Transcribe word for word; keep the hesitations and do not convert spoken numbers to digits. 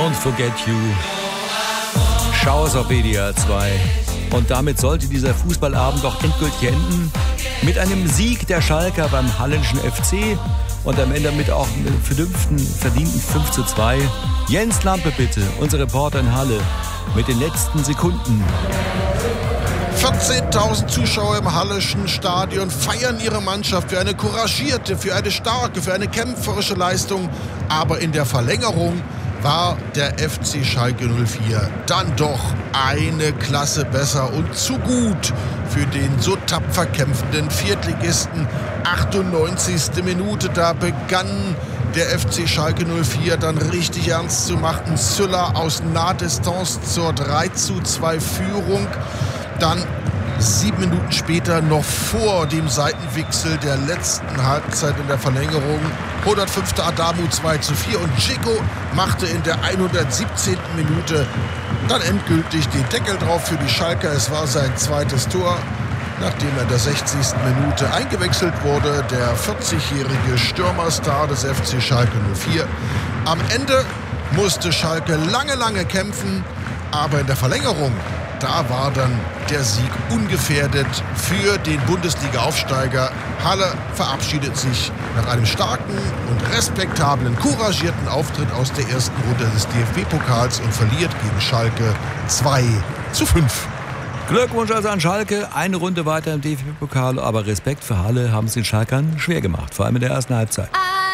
Don't Forget You. Schau's auf W D R zwei. Und damit sollte dieser Fußballabend doch endgültig enden. Mit einem Sieg der Schalker beim Hallenschen F C. Und am Ende mit auch einem vernünftigen, verdienten fünf zu zwei. Jens Lampe bitte, unser Reporter in Halle, mit den letzten Sekunden. vierzehntausend Zuschauer im Halleschen Stadion feiern ihre Mannschaft für eine couragierte, für eine starke, für eine kämpferische Leistung. Aber in der Verlängerung war der F C Schalke null vier dann doch eine Klasse besser und zu gut für den so tapfer kämpfenden Viertligisten. achtundneunzigste Minute, da begann der F C Schalke null vier dann richtig ernst zu machen. Süller aus Nahdistanz zur drei zu zwei Führung. Dann sieben Minuten später, noch vor dem Seitenwechsel der letzten Halbzeit in der Verlängerung, hundertfünfte Adamu zwei zu vier und Dzeko machte in der hundertsiebzehnten Minute dann endgültig den Deckel drauf für die Schalker. Es war sein zweites Tor, nachdem er in der sechzigsten Minute eingewechselt wurde. Der vierzigjährige Stürmerstar des F C Schalke null vier. Am Ende musste Schalke lange, lange kämpfen, aber in der Verlängerung, da war dann der Sieg ungefährdet für den Bundesliga-Aufsteiger. Halle verabschiedet sich nach einem starken und respektablen, couragierten Auftritt aus der ersten Runde des D F B-Pokals und verliert gegen Schalke zwei zu fünf. Glückwunsch also an Schalke, eine Runde weiter im D F B-Pokal, aber Respekt für Halle, haben es den Schalkern schwer gemacht, vor allem in der ersten Halbzeit.